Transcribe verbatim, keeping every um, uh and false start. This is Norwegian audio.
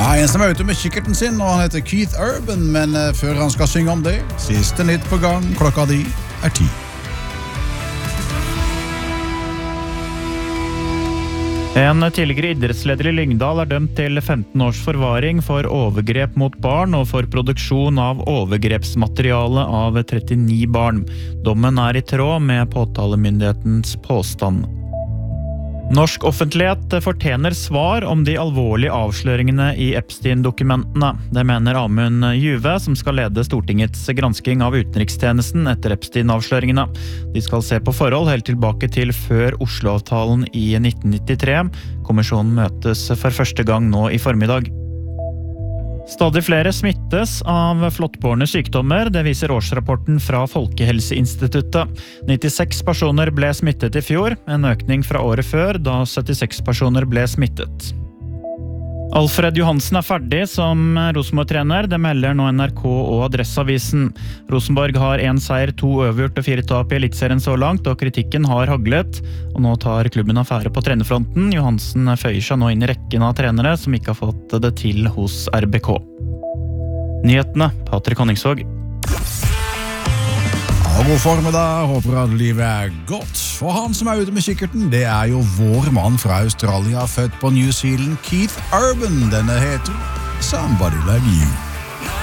Ja, en som er ute med kikkerten sin, og han heter Keith Urban, men uh, før han skal synge om det, siste nytt på gang, klokka di er ti. En tidligere idrettsleder i Lyngdal er dømt til femten års forvaring for overgrep mot barn og for produksjon av overgrepsmateriale av trettini barn. Dommen er i tråd med påtalemyndighetens påstand. Norsk offentlighet fortjener svar om de alvorlige avsløringene i Epstein-dokumentene. Det mener Amund Juve, som skal lede Stortingets gransking av utenrikstjenesten etter Epstein-avsløringene. De skal se på forhold helt tilbake til før Oslo-avtalen i nitten nittitre. Kommisjonen møtes for første gang nå i formiddag. Stadig flere smittes av flåttbårne sykdommer, det viser årsrapporten fra Folkehelseinstituttet. nittiseks personer ble smittet i fjor, en økning fra året før, da syttiseks personer ble smittet. Alfred Johansen er ferdig som Rosenborg-trener, det melder nå N R K og Adresseavisen. Rosenborg har en seier, to øvgjort og fire tap i elitserien så langt, og kritikken har haglet, og nå tar klubben affære på trenerfronten. Johansen føyer seg nå inn i rekken av trenere som ikke har fått det til hos R B K. Nyhetene, Patrick Honningsvåg. Ja, god formiddag, håper at livet er godt. For han som er ute med kikkerten, det er jo vår mann fra Australia, født på New Zealand, Keith Urban. Denne heter Somebody Like You.